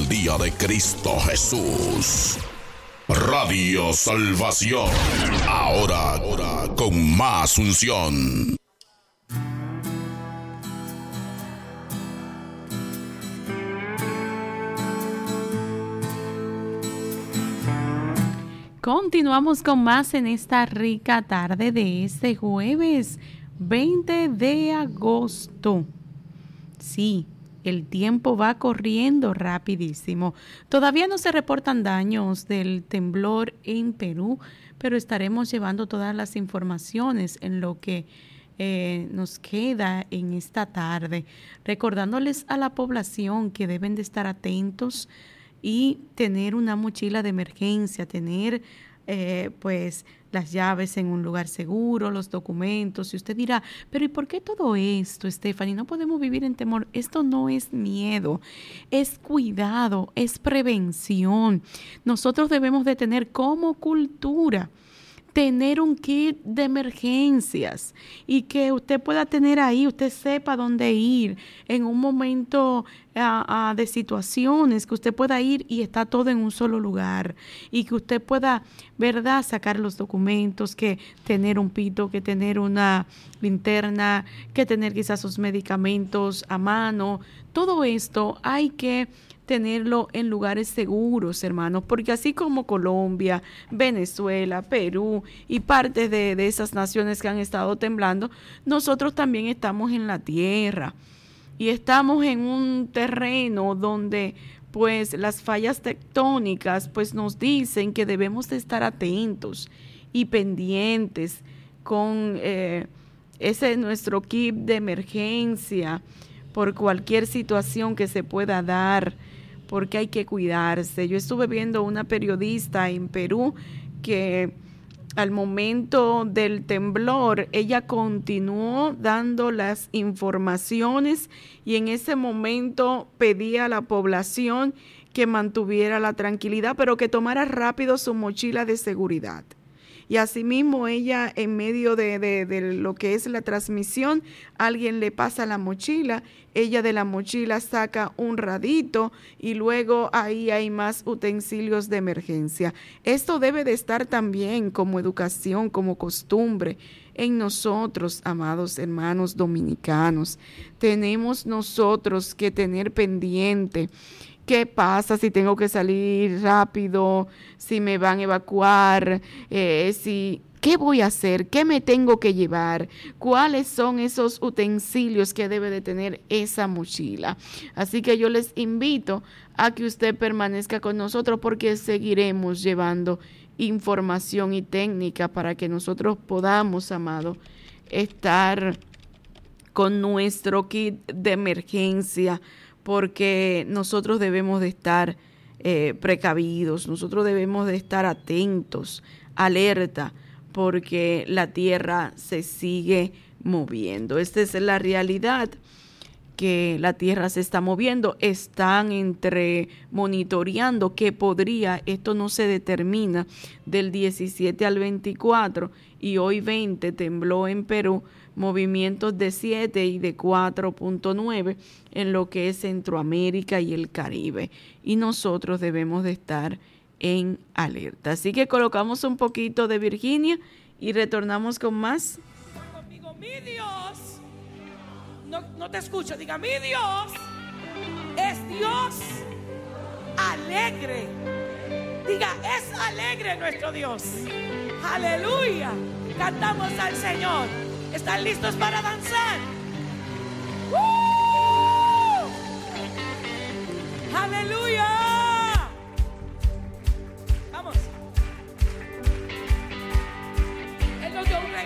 el día de Cristo Jesús. Radio Salvación, ahora con más unción. Continuamos con más en esta rica tarde de este jueves 20 de agosto. Sí, el tiempo va corriendo rapidísimo. Todavía no se reportan daños del temblor en Perú, pero estaremos llevando todas las informaciones en lo que nos queda en esta tarde, recordándoles a la población que deben de estar atentos y tener una mochila de emergencia, tener pues las llaves en un lugar seguro, los documentos. Y usted dirá, pero ¿y por qué todo esto, Stephanie? No podemos vivir en temor. Esto no es miedo, es cuidado, es prevención. Nosotros debemos de tener como cultura tener un kit de emergencias y que usted pueda tener ahí, usted sepa dónde ir en un momento de situaciones, que usted pueda ir y está todo en un solo lugar y que usted pueda, ¿verdad?, sacar los documentos, que tener un pito, que tener una linterna, que tener quizás sus medicamentos a mano. Todo esto hay que tenerlo en lugares seguros, hermanos, porque así como Colombia, Venezuela, Perú y partes de esas naciones que han estado temblando, nosotros también estamos en la tierra y estamos en un terreno donde pues las fallas tectónicas pues nos dicen que debemos de estar atentos y pendientes con ese nuestro kit de emergencia por cualquier situación que se pueda dar, porque hay que cuidarse. Yo estuve viendo una periodista en Perú que al momento del temblor, ella continuó dando las informaciones y en ese momento pedía a la población que mantuviera la tranquilidad, pero que tomara rápido su mochila de seguridad. Y asimismo ella, en medio de lo que es la transmisión, alguien le pasa la mochila, ella de la mochila saca un radito y luego ahí hay más utensilios de emergencia. Esto debe de estar también como educación, como costumbre en nosotros, amados hermanos dominicanos. Tenemos nosotros que tener pendiente ¿qué pasa si tengo que salir rápido? Si me van a evacuar, ¿qué voy a hacer? ¿Qué me tengo que llevar? ¿Cuáles son esos utensilios que debe de tener esa mochila? Así que yo les invito a que usted permanezca con nosotros porque seguiremos llevando información y técnica para que nosotros podamos, amado, estar con nuestro kit de emergencia, porque nosotros debemos de estar precavidos, nosotros debemos de estar atentos, alerta, porque la tierra se sigue moviendo. Esta es la realidad, que la tierra se está moviendo, están monitoreando que podría, esto no se determina, del 17 al 24, y hoy 20 tembló en Perú, movimientos de 7 y de 4.9 en lo que es Centroamérica y el Caribe. Y nosotros debemos de estar en alerta. Así que colocamos un poquito de Virginia y retornamos con más. Conmigo, mi Dios. No te escucho, diga, mi Dios es Dios alegre. Diga, es alegre nuestro Dios. Aleluya. Cantamos al Señor. ¿Están listos para danzar?